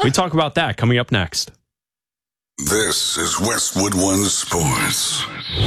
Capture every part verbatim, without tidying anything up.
We talk about that coming up next. This is Westwood One Sports.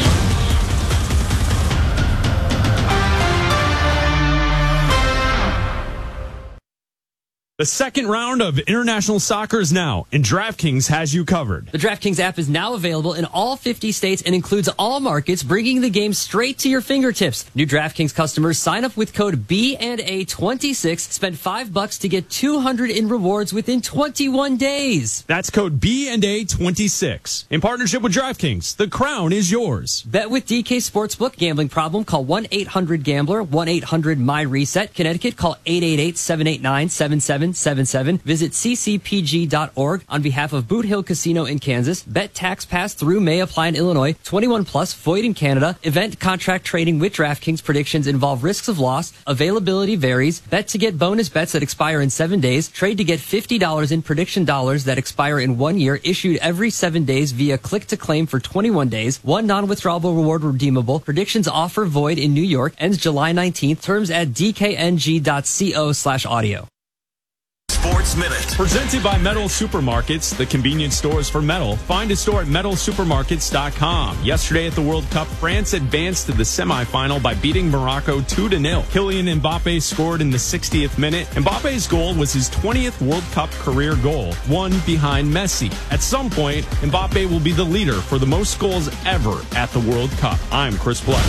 The second round of international soccer is now, and DraftKings has you covered. The DraftKings app is now available in all fifty states and includes all markets, bringing the game straight to your fingertips. New DraftKings customers sign up with code B and A twenty-six, spend five bucks to get two hundred in rewards within twenty-one days. That's code B and A twenty-six. In partnership with DraftKings, the crown is yours. Bet with D K Sportsbook. Gambling problem? Call one eight hundred gambler, one eight hundred M Y reset. Connecticut, call eight eight eight, seven eight nine, seven seven seven seven. Visit c c p g dot org on behalf of Boot Hill Casino in Kansas. Bet tax pass through may apply in Illinois. twenty-one plus, void in Canada. Event contract trading with DraftKings. Predictions involve risks of loss. Availability varies. Bet to get bonus bets that expire in seven days. Trade to get fifty dollars in prediction dollars that expire in one year. Issued every seven days via click to claim for twenty-one days. One non-withdrawable reward redeemable. Predictions offer void in New York. Ends July nineteenth. Terms at d k n g dot co slash audio. Sports Minute. Presented by Metal Supermarkets, the convenience stores for metal. Find a store at metal supermarkets dot com. Yesterday at the World Cup, France advanced to the semifinal by beating Morocco two to nil. Kylian Mbappe scored in the sixtieth minute. Mbappe's goal was his twentieth World Cup career goal, one behind Messi. At some point, Mbappe will be the leader for the most goals ever at the World Cup. I'm Chris Blood.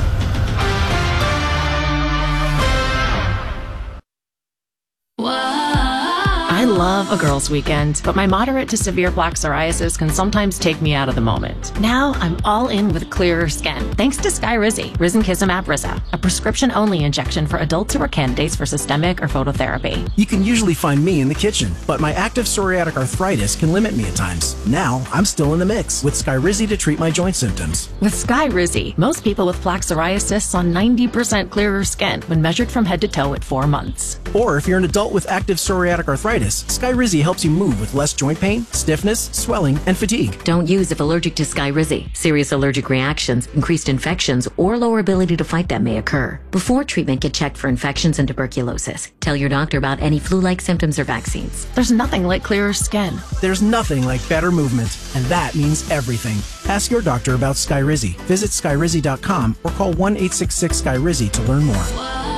I love a girls' weekend, but my moderate to severe plaque psoriasis can sometimes take me out of the moment. Now I'm all in with clearer skin, thanks to Skyrizi, Risankizumab Riza, a prescription-only injection for adults who are candidates for systemic or phototherapy. You can usually find me in the kitchen, but my active psoriatic arthritis can limit me at times. Now I'm still in the mix with Skyrizi to treat my joint symptoms. With Skyrizi, most people with plaque psoriasis saw ninety percent clearer skin when measured from head to toe at four months. Or if you're an adult with active psoriatic arthritis, Skyrizi helps you move with less joint pain, stiffness, swelling, and fatigue. Don't use if allergic to Skyrizi. Serious allergic reactions, increased infections, or lower ability to fight them may occur. Before treatment, get checked for infections and tuberculosis. Tell your doctor about any flu-like symptoms or vaccines. There's nothing like clearer skin. There's nothing like better movement, and that means everything. Ask your doctor about Skyrizi. Visit skyrizi dot com or call one eight six six Skyrizi to learn more.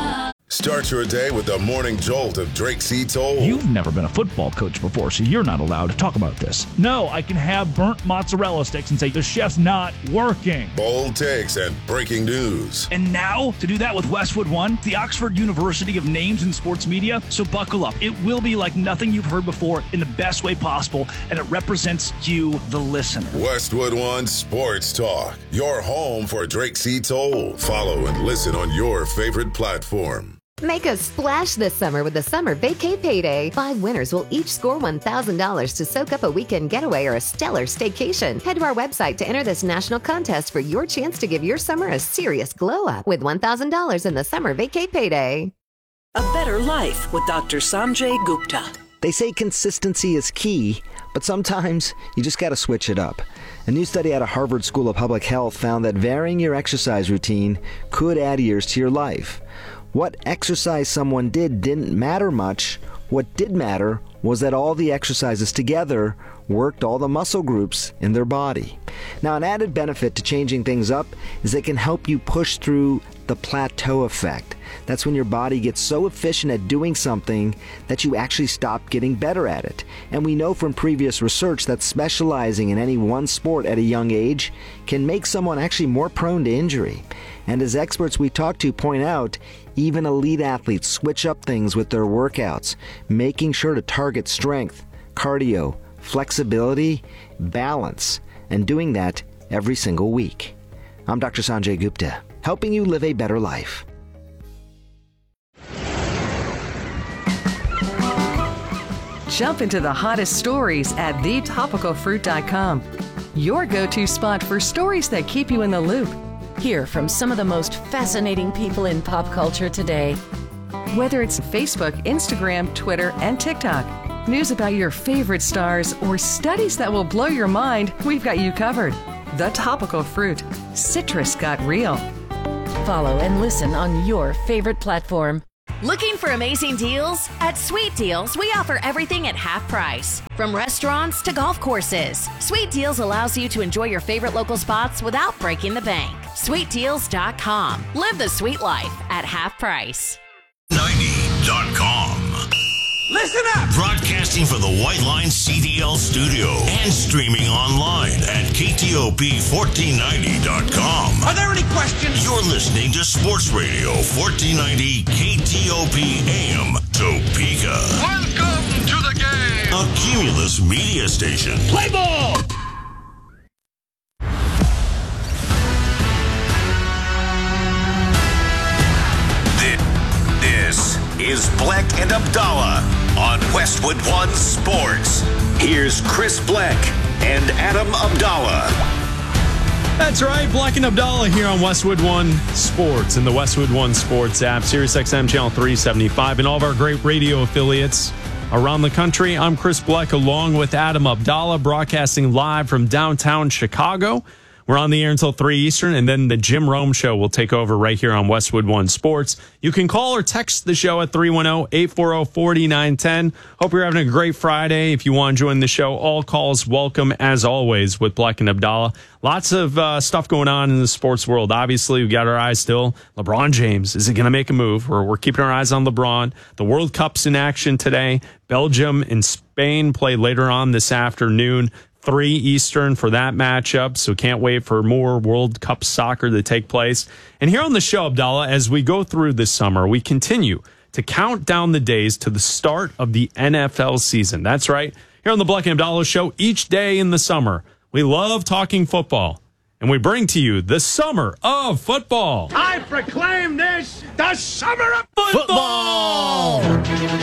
Start your day with the morning jolt of Drake C. Toll. You've never been a football coach before, so you're not allowed to talk about this. No, I can have burnt mozzarella sticks and say the chef's not working. Bold takes and breaking news. And now, to do that with Westwood One, the Oxford University of Names in Sports Media. So buckle up. It will be like nothing you've heard before in the best way possible, and it represents you, the listener. Westwood One Sports Talk, your home for Drake C. Toll. Follow and listen on your favorite platform. Make a splash this summer with the Summer Vacay Payday. Five winners will each score one thousand dollars to soak up a weekend getaway or a stellar staycation. Head to our website to enter this national contest for your chance to give your summer a serious glow-up with one thousand dollars in the Summer Vacay Payday. A better life with Doctor Sanjay Gupta. They say consistency is key, but sometimes you just got to switch it up. A new study out of Harvard School of Public Health found that varying your exercise routine could add years to your life. What exercise someone did didn't matter much. What did matter was that all the exercises together worked all the muscle groups in their body. Now, an added benefit to changing things up is it can help you push through the plateau effect. That's when your body gets so efficient at doing something that you actually stop getting better at it. And we know from previous research that specializing in any one sport at a young age can make someone actually more prone to injury. And as experts we talk to point out, even elite athletes switch up things with their workouts, making sure to target strength, cardio, flexibility, balance, and doing that every single week. I'm Doctor Sanjay Gupta, helping you live a better life. Jump into the hottest stories at the topical fruit dot com. Your go-to spot for stories that keep you in the loop. Hear from some of the most fascinating people in pop culture today. Whether it's Facebook, Instagram, Twitter, and TikTok, news about your favorite stars, or studies that will blow your mind, we've got you covered. The Topical Fruit. Citrus got real. Follow and listen on your favorite platform. Looking for amazing deals? At Sweet Deals, we offer everything at half price. From restaurants to golf courses, Sweet Deals allows you to enjoy your favorite local spots without breaking the bank. sweet deals dot com. Live the sweet life at half price. ninety dot com. Listen up! Broadcasting from the White Line C D L studio and streaming online at K T O P fourteen ninety dot com. Are there any questions? You're listening to Sports Radio fourteen ninety K T O P A M Topeka. Welcome to the game! A Cumulus media station. Play ball! This is Bleck and Abdallah on Westwood One Sports. Here's Chris Bleck and Adam Abdallah. That's right, Bleck and Abdallah here on Westwood One Sports and the Westwood One Sports app, Sirius X M Channel three seventy-five, and all of our great radio affiliates around the country. I'm Chris Bleck along with Adam Abdallah, broadcasting live from downtown Chicago. We're on the air until three Eastern, and then the Jim Rome Show will take over right here on Westwood One Sports. You can call or text the show at three one zero, eight four zero, four nine one zero. Hope you're having a great Friday. If you want to join the show, all calls welcome, as always, with Bleck and Abdallah. Lots of uh, stuff going on in the sports world. Obviously, we've got our eyes still. LeBron James, is he going to make a move? We're, we're keeping our eyes on LeBron. The World Cup's in action today. Belgium and Spain play later on this afternoon. three Eastern for that matchup, so can't wait for more World Cup soccer to take place. And here on the show, Abdallah, as we go through this summer, we continue to count down the days to the start of the N F L season. That's right. Here on the Bleck and Abdallah Show, each day in the summer, we love talking football, and we bring to you the summer of football. I proclaim this the summer of football! football!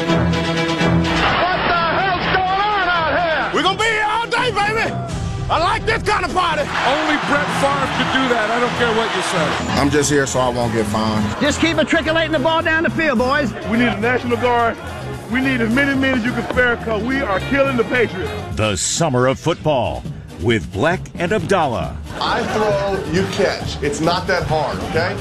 What the hell's going on out here? We're going to be here all day, baby! I like this kind of party. Only Brett Favre could do that. I don't care what you say. I'm just here so I won't get fined. Just keep matriculating the ball down the field, boys. We need a National Guard. We need as many men as you can spare because we are killing the Patriots. The summer of football with Bleck and Abdallah. I throw, you catch. It's not that hard, okay?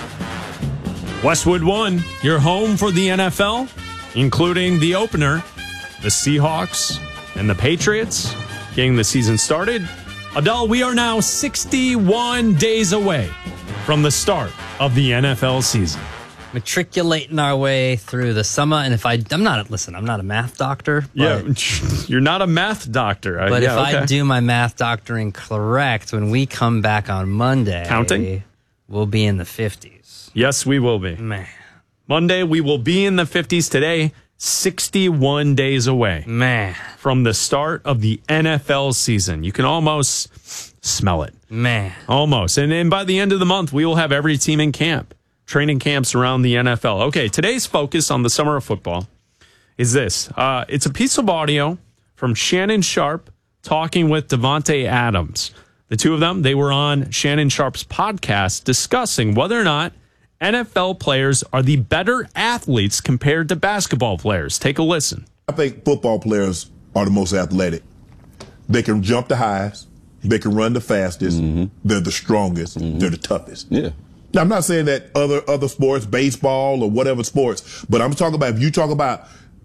Westwood One, your home for the N F L, including the opener, the Seahawks and the Patriots, getting the season started. Abdallah, we are now sixty-one days away from the start of the N F L season. Matriculating our way through the summer, and if I, I'm not, listen, I'm not a math doctor. Yeah, you're not a math doctor. But yeah, if okay. I do my math doctoring correct, when we come back on Monday, counting, we'll be in the fifties. Yes, we will be. Man. Monday, we will be in the fifties. Today, sixty-one days away. Man. From the start of the N F L season. You can almost smell it. Man. Almost. And then by the end of the month, we will have every team in camp. Training camps around the N F L. Okay, today's focus on the summer of football is this. Uh, it's a piece of audio from Shannon Sharpe talking with Davante Adams. The two of them, they were on Shannon Sharpe's podcast discussing whether or not N F L players are the better athletes compared to basketball players. Take a listen. I think football players are the most athletic. They can jump the highest. They can run the fastest. Mm-hmm. They're the strongest. Mm-hmm. They're the toughest. Yeah. Now, I'm not saying that other other sports, baseball or whatever sports, but I'm talking about if you talk about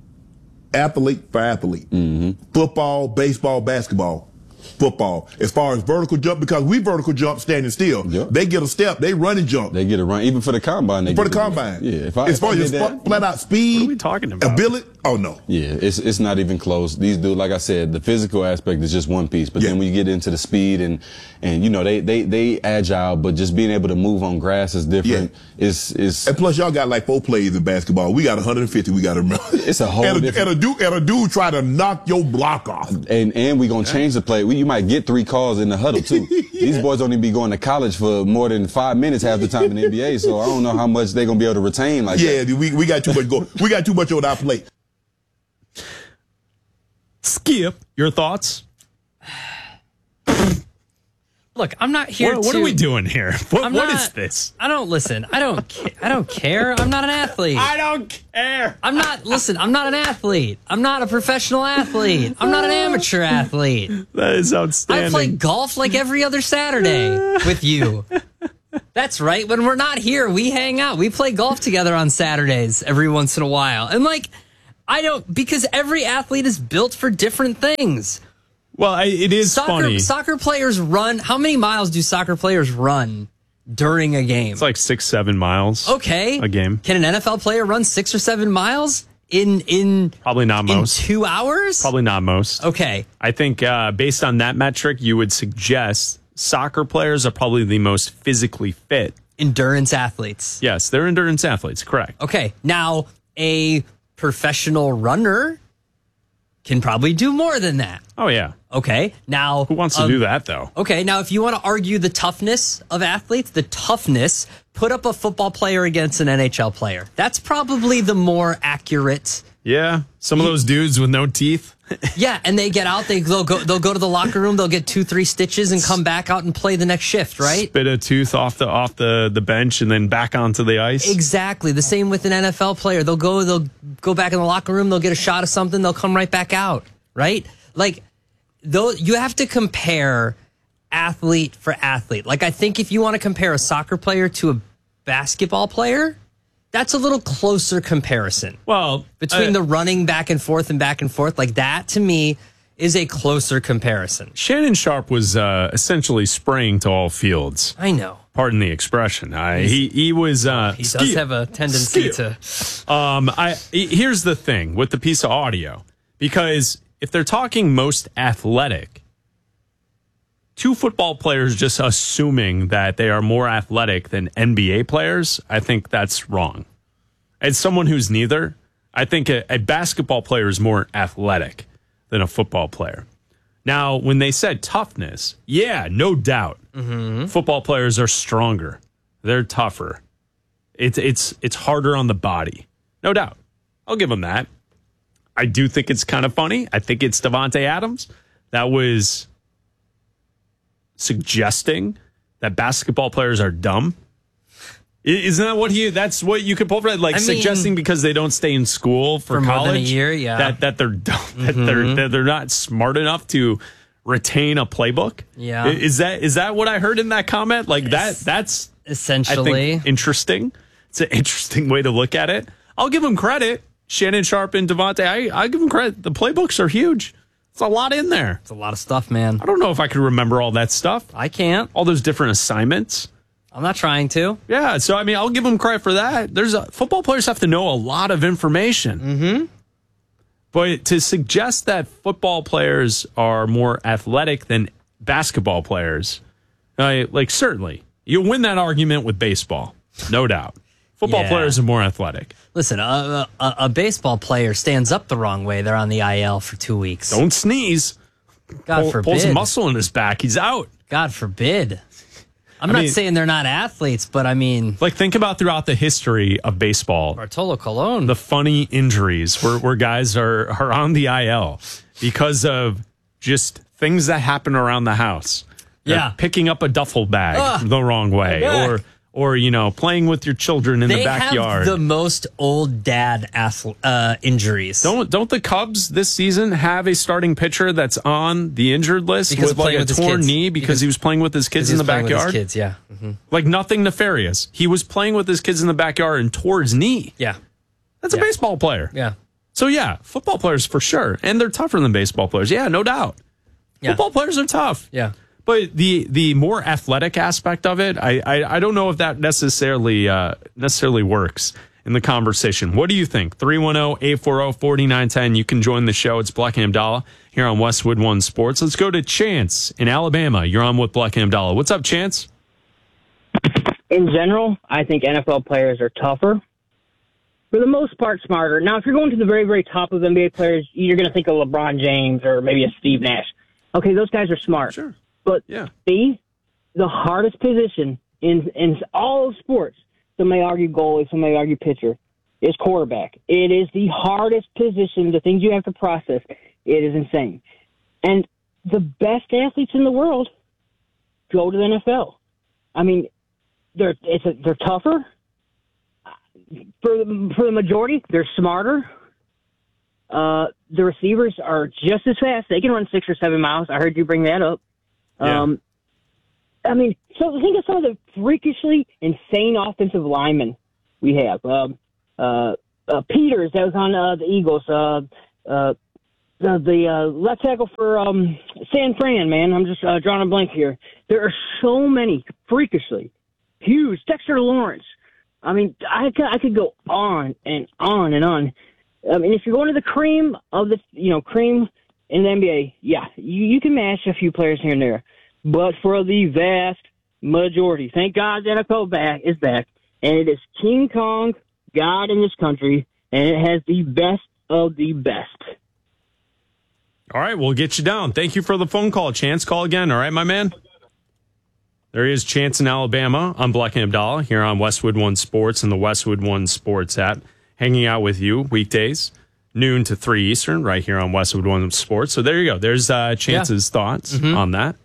athlete for athlete, mm-hmm. football, baseball, basketball, football. As far as vertical jump, because we vertical jump standing still. Yep. They get a step, they run and jump. They get a run, even for the combine. They for get the combine. Run. Yeah. If I, as if far I as that, flat out speed, what are we talking about? Ability, oh no. Yeah, it's it's not even close. These dudes, like I said, the physical aspect is just one piece, but yeah. then when you get into the speed and and you know they they they agile, but just being able to move on grass is different. Yeah. Is is and plus y'all got like four plays in basketball. We got one hundred fifty. We got to remember. It's a whole and a, different. And a dude and a dude try to knock your block off. And and we gonna change the play. We, you might get three calls in the huddle too. yeah. These boys don't even be going to college for more than five minutes half the time in the N B A. So I don't know how much they're gonna be able to retain like yeah, that. Yeah, we we got too much go. We got too much on our plate. Skip, your thoughts? Look, I'm not here what, to... What are we doing here? What, what not, is this? I don't listen. I don't ca- I don't care. I'm not an athlete. I don't care. I'm not, listen, I'm not an athlete. I'm not a professional athlete. I'm not an amateur athlete. That is outstanding. I play golf like every other Saturday with you. That's right. When we're not here, we hang out. We play golf together on Saturdays every once in a while. And like, I don't, because every athlete is built for different things. Well, I, it is soccer, funny. Soccer players run, how many miles do soccer players run during a game? It's like six, seven miles. Okay. A game. Can an N F L player run six or seven miles in, in, probably not most. In two hours? Probably not most. Okay. I think uh, based on that metric, you would suggest soccer players are probably the most physically fit. Endurance athletes. Yes, they're endurance athletes, correct. Okay. Now, a professional runner can probably do more than that. Oh, yeah. Okay. Now, who wants to um, do that, though? Okay. Now, if you want to argue the toughness of athletes, the toughness, put up a football player against an N H L player. That's probably the more accurate. Yeah. Some of those dudes with no teeth. Yeah, and they get out, they, they'll go they'll go to the locker room, they'll get two, three stitches and come back out and play the next shift, right? Spit a tooth off the off the, the bench and then back onto the ice. Exactly. The same with an N F L player. They'll go they'll go back in the locker room, they'll get a shot of something, they'll come right back out, right? Like, though, you have to compare athlete for athlete. Like, I think if you want to compare a soccer player to a basketball player, that's a little closer comparison. Well, between uh, the running back and forth and back and forth, like that to me is a closer comparison. Shannon Sharpe was uh, essentially spraying to all fields. I know. Pardon the expression. I, he he was. Uh, he does have a tendency to. Um, I here's the thing with the piece of audio, because if they're talking most athletic, two football players just assuming that they are more athletic than N B A players, I think that's wrong. As someone who's neither, I think a, a basketball player is more athletic than a football player. Now, when they said toughness, yeah, no doubt. Mm-hmm. Football players are stronger. They're tougher. It's it's it's harder on the body. No doubt. I'll give them that. I do think it's kind of funny. I think it's Davante Adams that was suggesting that basketball players are dumb. Isn't that what he, that's what you could pull for? Like I suggesting mean, because they don't stay in school for, for college, more than a year, yeah. that, that they're dumb, mm-hmm. that they're, that they're not smart enough to retain a playbook. Yeah. Is that, is that what I heard in that comment? Like that, that's essentially I think, interesting. It's an interesting way to look at it. I'll give them credit. Shannon Sharpe and Davante, I, I give them credit. The playbooks are huge. It's a lot in there. It's a lot of stuff, man. I don't know if I could remember all that stuff. I can't. All those different assignments. I'm not trying to. Yeah, so I mean, I'll give them credit for that. There's a, football players have to know a lot of information. Mm-hmm. But to suggest that football players are more athletic than basketball players, uh, like certainly you win that argument with baseball, no doubt. Football yeah. players are more athletic. Listen, a, a, a baseball player stands up the wrong way. They're on the I L for two weeks. Don't sneeze. God Pull, forbid. Pulls a muscle in his back. He's out. God forbid. I'm I not mean, saying they're not athletes, but I mean... Like, think about throughout the history of baseball. Bartolo Colon. The funny injuries where, where guys are, are on the I L because of just things that happen around the house. Yeah. Like picking up a duffel bag Ugh, the wrong way. Or... Or, you know, playing with your children in they the backyard. They have the most old dad athlete, uh, injuries. Don't don't the Cubs this season have a starting pitcher that's on the injured list because with like a with torn knee because, because he was playing with his kids in the backyard? With his kids, yeah. Mm-hmm. Like nothing nefarious. He was playing with his kids in the backyard and tore his knee. Yeah. That's yeah. a baseball player. Yeah. So, yeah, football players for sure. And they're tougher than baseball players. Yeah, no doubt. Yeah. Football players are tough. Yeah. But the the more athletic aspect of it, I I, I don't know if that necessarily uh, necessarily works in the conversation. What do you think? three one zero, eight four zero, four nine one zero. You can join the show. It's Bleck and Abdallah here on Westwood One Sports. Let's go to Chance in Alabama. You're on with Bleck and Abdallah. What's up, Chance? In general, I think N F L players are tougher. For the most part, smarter. Now, if you're going to the very, very top of N B A players, you're going to think of LeBron James or maybe a Steve Nash. Okay, those guys are smart. Sure. But yeah. the, the hardest position in in all sports, some may argue goalie, some may argue pitcher, is quarterback. It is the hardest position, the things you have to process. It is insane. And the best athletes in the world go to the N F L. I mean, they're it's a, they're tougher. For the, for the majority, they're smarter. Uh, the receivers are just as fast. They can run six or seven miles. I heard you bring that up. Yeah. Um, I mean, so think of some of the freakishly insane offensive linemen we have. Um, uh, uh, Peters, that was on uh, the Eagles. Uh, uh, the the uh, left tackle for um, San Fran, man. I'm just uh, drawing a blank here. There are so many freakishly huge. Dexter Lawrence. I mean, I could, I could go on and on and on. I mean, if you're going to the cream of the, you know, cream in the N B A, yeah, you, you can match a few players here and there. But for the vast majority, thank God the N F L back is back, and it is King Kong, God in this country, and it has the best of the best. All right, we'll get you down. Thank you for the phone call, Chance. Call again, all right, my man? There is Chance in Alabama. I'm Black and Abdallah here on Westwood One Sports and the Westwood One Sports app, hanging out with you weekdays, noon to three Eastern, right here on Westwood One Sports. So there you go. There's uh, Chance's yeah. thoughts mm-hmm. on that.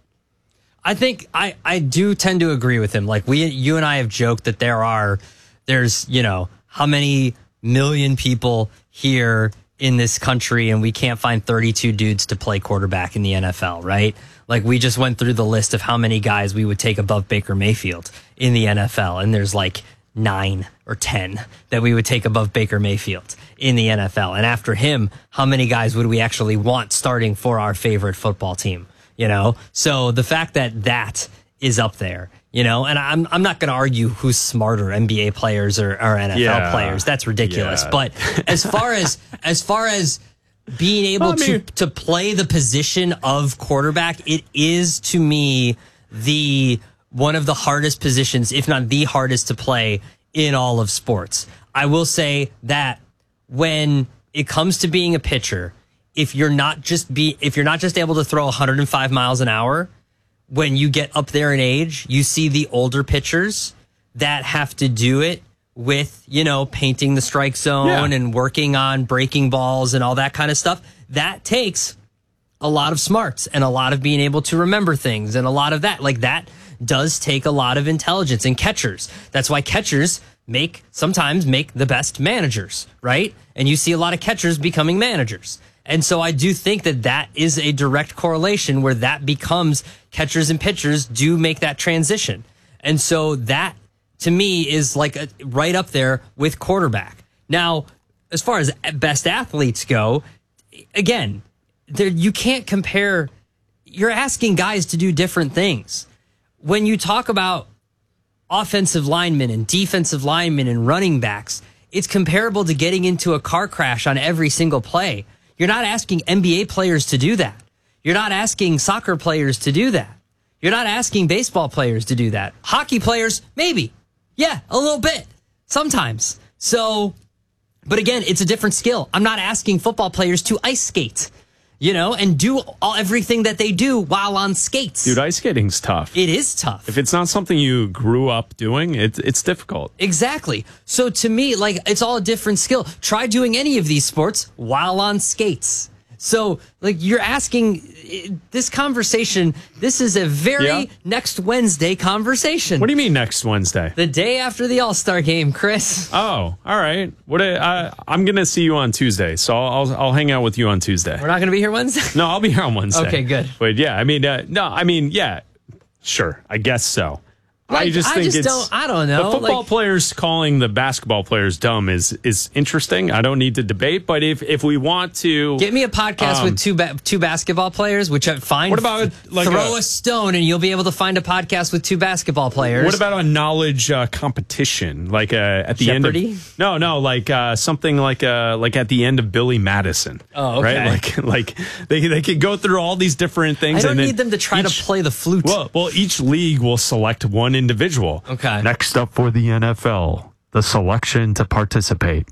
I think I, I do tend to agree with him. Like we, you and I have joked that there are, there's, you know, how many million people here in this country and we can't find thirty-two dudes to play quarterback in the N F L, right? Like we just went through the list of how many guys we would take above Baker Mayfield in the N F L. And there's like nine or ten that we would take above Baker Mayfield in the N F L. And after him, how many guys would we actually want starting for our favorite football team? You know, so the fact that that is up there, you know, and I'm I'm not going to argue who's smarter, N B A players or, or N F L yeah. players. That's ridiculous. Yeah. But as far as as far as being able well, I mean, to to play the position of quarterback, it is to me the one of the hardest positions, if not the hardest to play in all of sports. I will say that when it comes to being a pitcher, if you're not just be if you're not just able to throw one hundred five miles an hour, when you get up there in age, you see the older pitchers that have to do it with, you know, painting the strike zone yeah. and working on breaking balls and all that kind of stuff. That takes a lot of smarts and a lot of being able to remember things and a lot of that. Like that does take a lot of intelligence and catchers. That's why catchers make sometimes make the best managers, right? And you see a lot of catchers becoming managers. And so I do think that that is a direct correlation where that becomes catchers and pitchers do make that transition. And so that, to me, is like a, right up there with quarterback. Now, as far as best athletes go, again, there, you can't compare. You're asking guys to do different things. When you talk about offensive linemen and defensive linemen and running backs, it's comparable to getting into a car crash on every single play. You're not asking N B A players to do that. You're not asking soccer players to do that. You're not asking baseball players to do that. Hockey players, maybe. Yeah, a little bit. Sometimes. So, but again, it's a different skill. I'm not asking football players to ice skate, you know, and do all everything that they do while on skates. Dude, ice skating's tough. It is tough. If it's not something you grew up doing, it, it's difficult. Exactly. So to me, like, it's all a different skill. Try doing any of these sports while on skates. So, like, you're asking this conversation, this is a very yeah. next Wednesday conversation. What do you mean next Wednesday? The day after the All-Star game, Chris. Oh, all right. What? I, I'm going to see you on Tuesday, so I'll I'll hang out with you on Tuesday. We're not going to be here Wednesday? No, I'll be here on Wednesday. Okay, good. But yeah, I mean, uh, no, I mean, yeah, sure, I guess so. Like, I just I think just it's don't, I don't know. The football like, players calling the basketball players dumb is is interesting. I don't need to debate, but if if we want to get me a podcast um, with two ba- two basketball players, which I find. What about like throw a, a stone and you'll be able to find a podcast with two basketball players? What about a knowledge uh, competition, like uh, at the Jeopardy? end of no no like uh, something like uh, like at the end of Billy Madison? Oh, okay. Right, like like they they could go through all these different things. I don't and need them to try each, to play the flute. Well, well, each league will select one individual. Okay. Next up for the N F L, the selection to participate,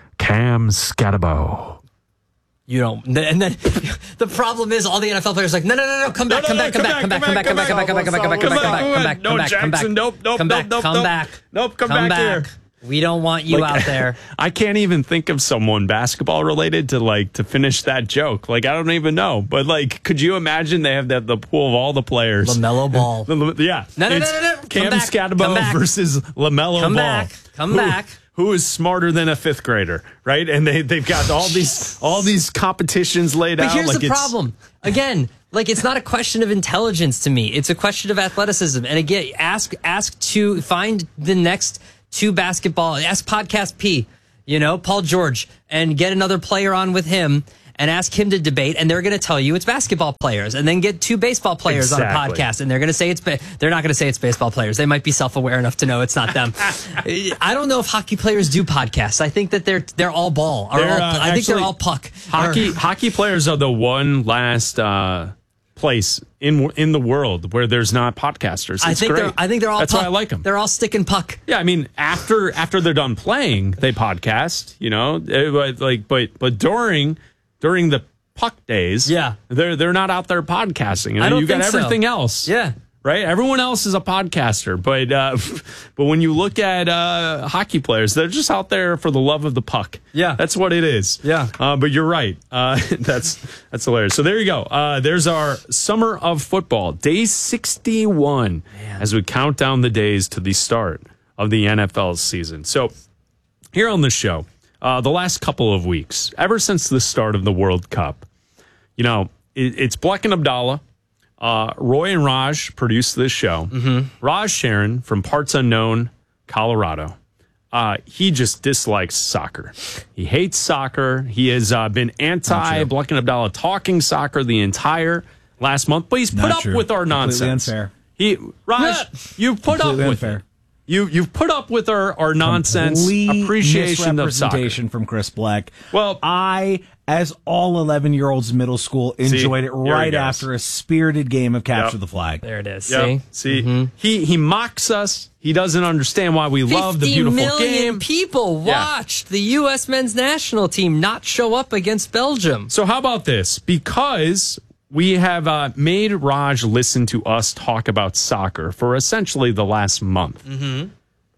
Cam Scatabo. You don't, and then the problem is all the N F L players are like, no, no, no, no, come back, come back, come back, come back, come back, come back, come back, come back, come back, come back, come back, come back, come back, no Jackson, nope, nope, come back, nope, come back, nope, come back here. We don't want you like, out there. I can't even think of someone basketball related to like to finish that joke. Like I don't even know. But like, could you imagine they have that the pool of all the players? LaMelo Ball. yeah. No, no, no, no, no. Cam Scatabo versus LaMelo Come Ball. back. Come who, back. Who is smarter than a fifth grader, right? And they they've got all these all these competitions laid but out. But here's like the problem. Again, Like, it's not a question of intelligence to me. It's a question of athleticism. And again, ask ask to find the next two basketball. Ask Podcast P, you know, Paul George, and get another player on with him and ask him to debate. And they're going to tell you it's basketball players. And then get two baseball players exactly. on a podcast, and they're going to say it's ba- they're not going to say it's baseball players. They might be self-aware enough to know it's not them. I don't know if hockey players do podcasts. I think that they're they're all ball. Or all, uh, I think they're all puck. Hockey or, hockey players are the one last uh, place in in the world where there's not podcasters. It's I think great. they're I think they're all That's puck. why I like them. They're all sticking puck. Yeah, I mean after after they're done playing, they podcast. You know, it, like but but during during the puck days, yeah, they're they're not out there podcasting. You know, I don't you got think everything so. else. Yeah. Right? Everyone else is a podcaster, but uh, but when you look at uh, hockey players, they're just out there for the love of the puck. Yeah, that's what it is. Yeah, uh, but you're right. Uh, that's that's hilarious. So there you go. Uh, there's our summer of football, day sixty-one, Man. as we count down the days to the start of the N F L season. So here on the show, uh, the last couple of weeks, ever since the start of the World Cup, you know, it, it's Bleck and Abdallah. Uh, Roy and Raj produced this show. Mm-hmm. Raj Sharon from Parts Unknown, Colorado. Uh, he just dislikes soccer. He hates soccer. He has uh, been anti Bleck and Abdallah talking soccer the entire last month, but he's put Not up true. with our Completely nonsense. Unfair. He Raj, you've put Completely up with unfair. it. You you've put up with our, our nonsense Complete appreciation of soccer. misrepresentation from Chris Bleck. Well, I, as all eleven-year-olds in middle school, enjoyed See, it here right he goes. after a spirited game of capture Yep. the flag. There it is. Yep. See, See, Mm-hmm. he he mocks us. He doesn't understand why we love the fifty beautiful million game. people Yeah. watched the U S men's national team not show up against Belgium. So how about this? Because we have uh, made Raj listen to us talk about soccer for essentially the last month. Mm-hmm.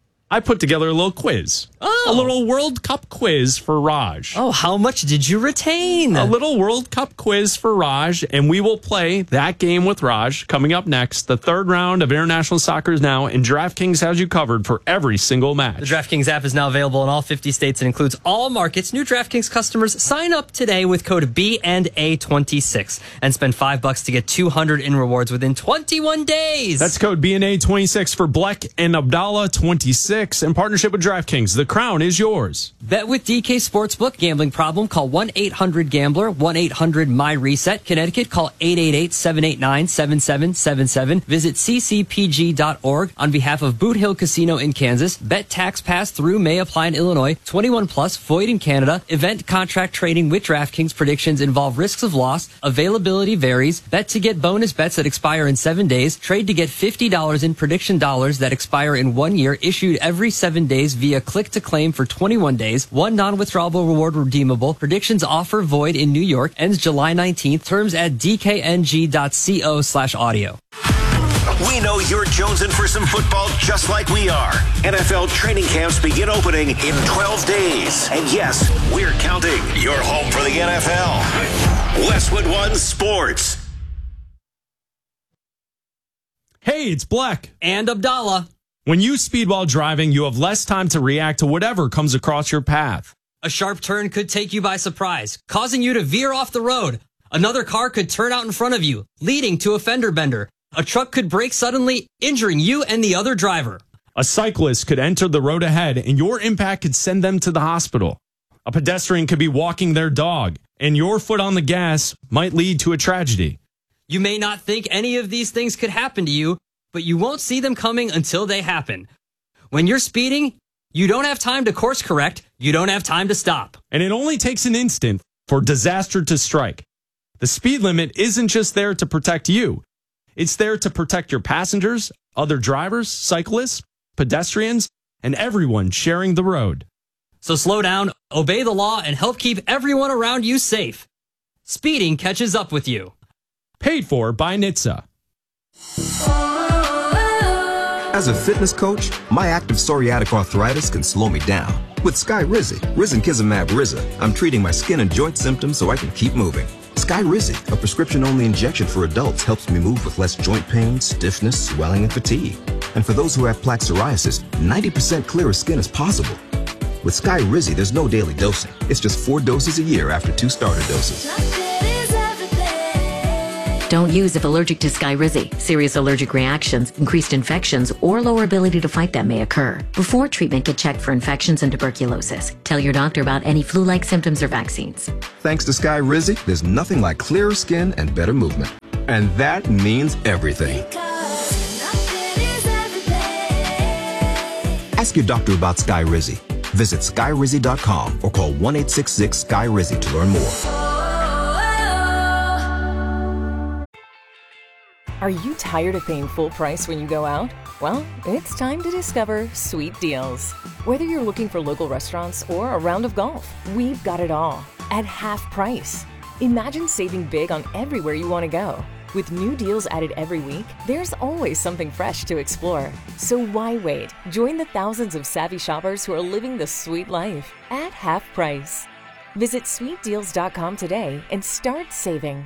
I put together a little quiz. Oh. A little World Cup quiz for Raj. Oh, how much did you retain? A little World Cup quiz for Raj, and we will play that game with Raj coming up next. The third round of International Soccer is now, and DraftKings has you covered for every single match. The DraftKings app is now available in all fifty states and includes all markets. New DraftKings customers sign up today with code B and A twenty-six and spend five bucks to get two hundred in rewards within twenty-one days. That's code B N A twenty-six for Bleck and Abdallah twenty-six in partnership with DraftKings. The crown is yours. Bet with D K Sportsbook. Gambling problem? Call one eight hundred gambler, one eight hundred M Y reset. Connecticut, call eight eight eight, seven eight nine, seven seven seven seven. Visit c c p g dot org on behalf of Boot Hill Casino in Kansas. Bet tax pass through may apply in Illinois. twenty-one plus, void in Canada. Event contract trading with DraftKings. Predictions involve risks of loss. Availability varies. Bet to get bonus bets that expire in seven days. Trade to get fifty dollars in prediction dollars that expire in one year. Issued every seven days via click to claim for twenty-one days. One non-withdrawable reward redeemable. Predictions offer void in New York. Ends July nineteenth. Terms at d k n g dot co slash audio. We know you're jonesing for some football just like we are. N F L training camps begin opening in twelve days. And yes, we're counting. You're home for the N F L. Westwood One Sports. Hey, it's Bleck. And Abdallah. When you speed while driving, you have less time to react to whatever comes across your path. A sharp turn could take you by surprise, causing you to veer off the road. Another car could turn out in front of you, leading to a fender bender. A truck could brake suddenly, injuring you and the other driver. A cyclist could enter the road ahead, and your impact could send them to the hospital. A pedestrian could be walking their dog, and your foot on the gas might lead to a tragedy. You may not think any of these things could happen to you, but you won't see them coming until they happen. When you're speeding, you don't have time to course correct. You don't have time to stop. And it only takes an instant for disaster to strike. The speed limit isn't just there to protect you. It's there to protect your passengers, other drivers, cyclists, pedestrians, and everyone sharing the road. So slow down, obey the law, and help keep everyone around you safe. Speeding catches up with you. Paid for by N H T S A. As a fitness coach, my active psoriatic arthritis can slow me down. With Skyrizi, Risankizumab Riza, I'm treating my skin and joint symptoms so I can keep moving. Skyrizi, a prescription-only injection for adults, helps me move with less joint pain, stiffness, swelling, and fatigue. And for those who have plaque psoriasis, ninety percent clearer skin is possible. With Skyrizi, there's no daily dosing. It's just four doses a year after two starter doses. Don't use if allergic to Skyrizi. Serious allergic reactions, increased infections, or lower ability to fight them may occur. Before treatment, get checked for infections and tuberculosis. Tell your doctor about any flu-like symptoms or vaccines. Thanks to Skyrizi, there's nothing like clearer skin and better movement. And that means everything. Ask your doctor about Skyrizi. Visit skyrizi dot com or call one eight six six Sky Rizzy to learn more. Are you tired of paying full price when you go out? Well, it's time to discover Sweet Deals. Whether you're looking for local restaurants or a round of golf, we've got it all at half price. Imagine saving big on everywhere you want to go. With new deals added every week, there's always something fresh to explore. So why wait? Join the thousands of savvy shoppers who are living the sweet life at half price. Visit sweet deals dot com today and start saving.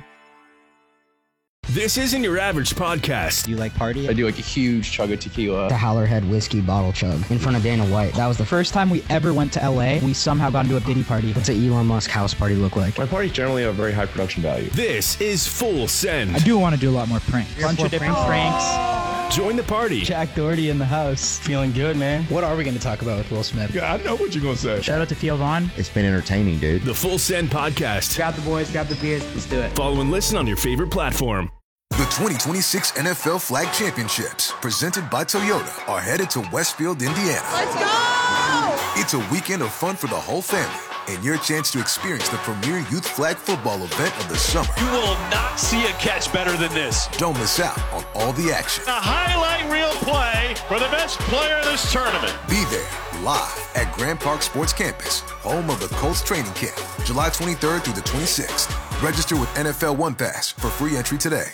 This isn't your average podcast. Do you like party? I do like a huge chug of tequila. The Howlerhead whiskey bottle chug in front of Dana White. That was the first time we ever went to L A. We somehow got into a Diddy party. What's an Elon Musk house party look like? My parties generally have very high production value. This is Full Send. I do want to do a lot more pranks. A bunch of different pranks. Join the party. Jack Doherty in the house. Feeling good, man. What are we going to talk about with Will Smith? Yeah, I know what you're going to say. Shout out to Theo Vaughn. It's been entertaining, dude. The Full Send podcast. Grab the boys, grab the beers. Let's do it. Follow and listen on your favorite platform. The twenty twenty-six N F L Flag Championships, presented by Toyota, are headed to Westfield, Indiana. Let's go! It's a weekend of fun for the whole family and your chance to experience the premier youth flag football event of the summer. You will not see a catch better than this. Don't miss out on all the action. A highlight reel play for the best player of this tournament. Be there live at Grand Park Sports Campus, home of the Colts training camp, July twenty-third through the twenty-sixth. Register with N F L One Pass for free entry today.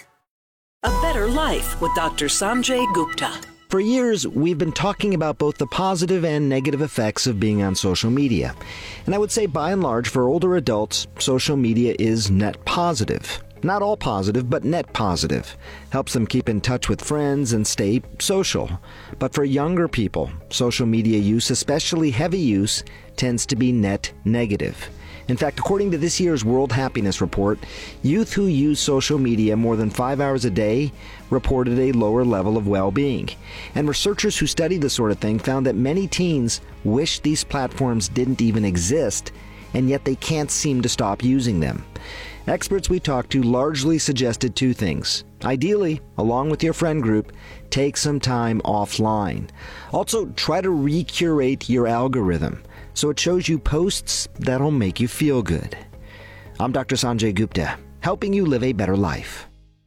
A Better Life with Doctor Sanjay Gupta. For years, we've been talking about both the positive and negative effects of being on social media. And I would say, by and large, for older adults, social media is net positive. Not all positive, but net positive. Helps them keep in touch with friends and stay social. But for younger people, social media use, especially heavy use, tends to be net negative. In fact, according to this year's World Happiness Report, youth who use social media more than five hours a day reported a lower level of well-being. And researchers who studied this sort of thing found that many teens wish these platforms didn't even exist, and yet they can't seem to stop using them. Experts we talked to largely suggested two things. Ideally, along with your friend group, take some time offline. Also, try to recurate your algorithm so it shows you posts that'll make you feel good. I'm Doctor Sanjay Gupta, helping you live a better life.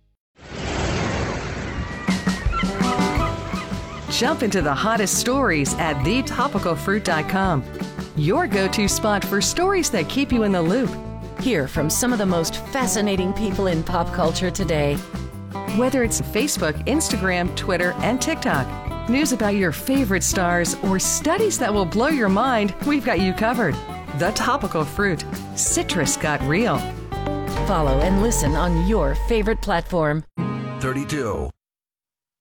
Jump into the hottest stories at the topical fruit dot com. Your go-to spot for stories that keep you in the loop. Hear from some of the most fascinating people in pop culture today. Whether it's Facebook, Instagram, Twitter, and TikTok, news about your favorite stars, or studies that will blow your mind, we've got you covered. The Topical Fruit. Citrus got real. Follow and listen on your favorite platform. thirty-two.